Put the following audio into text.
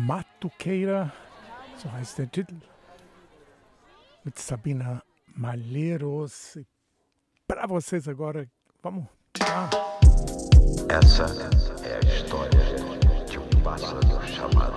Matuqueira, so heißt der Titel, mit Sabina Malheiros. Para vocês agora, vamos lá. Essa é a história de um pássaro.